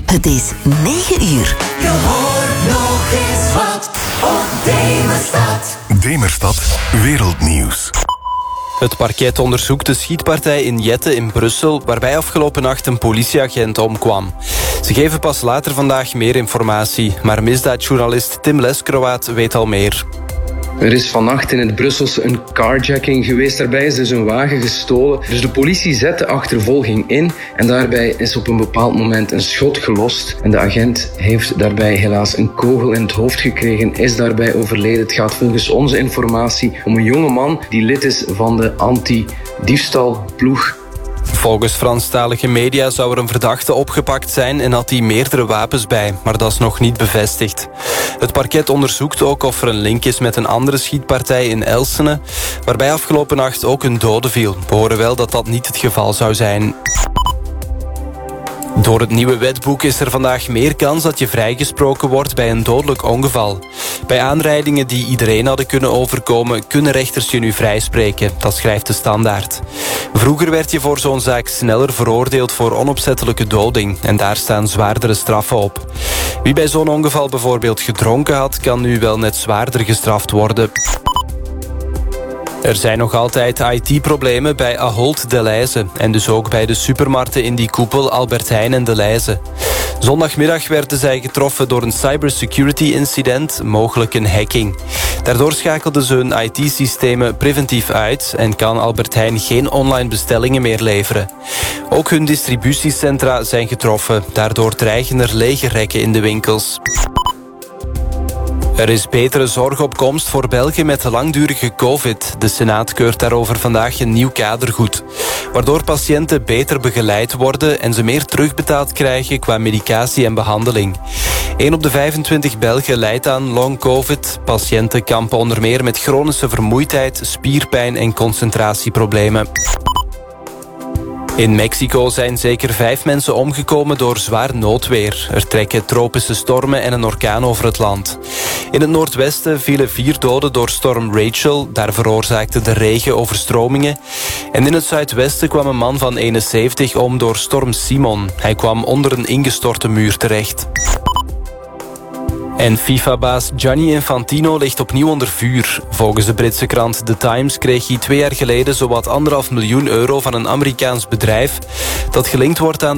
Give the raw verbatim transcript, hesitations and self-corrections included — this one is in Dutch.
Het is negen uur. Je hoort nog eens wat op Demerstad. Demerstad Wereldnieuws. Het parket onderzoekt de schietpartij in Jette in Brussel, waarbij afgelopen nacht een politieagent omkwam. Ze geven pas later vandaag meer informatie, maar misdaadjournalist Tim Leskrowaat weet al meer. Er is vannacht in het Brusselse een carjacking geweest. Daarbij is dus een wagen gestolen. Dus de politie zet de achtervolging in. En daarbij is op een bepaald moment een schot gelost. En de agent heeft daarbij helaas een kogel in het hoofd gekregen. Is daarbij overleden. Het gaat volgens onze informatie om een jonge man die lid is van de anti-diefstalploeg. Volgens Franstalige media zou er een verdachte opgepakt zijn en had hij meerdere wapens bij, maar dat is nog niet bevestigd. Het parket onderzoekt ook of er een link is met een andere schietpartij in Elsene, waarbij afgelopen nacht ook een dode viel. We horen wel dat dat niet het geval zou zijn. Door het nieuwe wetboek is er vandaag meer kans dat je vrijgesproken wordt bij een dodelijk ongeval. Bij aanrijdingen die iedereen hadden kunnen overkomen, kunnen rechters je nu vrijspreken. Dat schrijft de Standaard. Vroeger werd je voor zo'n zaak sneller veroordeeld voor onopzettelijke doding. En daar staan zwaardere straffen op. Wie bij zo'n ongeval bijvoorbeeld gedronken had, kan nu wel net zwaarder gestraft worden. Er zijn nog altijd I T-problemen bij Ahold Delhaize en dus ook bij de supermarkten in die koepel Albert Heijn en Delhaize. Zondagmiddag werden zij getroffen door een cybersecurity-incident, mogelijk een hacking. Daardoor schakelden ze hun I T-systemen preventief uit en kan Albert Heijn geen online bestellingen meer leveren. Ook hun distributiecentra zijn getroffen, daardoor dreigen er lege rekken in de winkels. Er is betere zorg op komst voor Belgen met langdurige covid. De Senaat keurt daarover vandaag een nieuw kadergoed, waardoor patiënten beter begeleid worden en ze meer terugbetaald krijgen qua medicatie en behandeling. één op de vijfentwintig Belgen lijdt aan long covid. Patiënten kampen onder meer met chronische vermoeidheid, spierpijn en concentratieproblemen. In Mexico zijn zeker vijf mensen omgekomen door zwaar noodweer. Er trekken tropische stormen en een orkaan over het land. In het noordwesten vielen vier doden door storm Rachel. Daar veroorzaakte de regen overstromingen. En in het zuidwesten kwam een man van eenenzeventig om door storm Simon. Hij kwam onder een ingestorte muur terecht. En FIFA-baas Gianni Infantino ligt opnieuw onder vuur. Volgens de Britse krant The Times kreeg hij twee jaar geleden zowat anderhalf miljoen euro van een Amerikaans bedrijf dat gelinkt wordt aan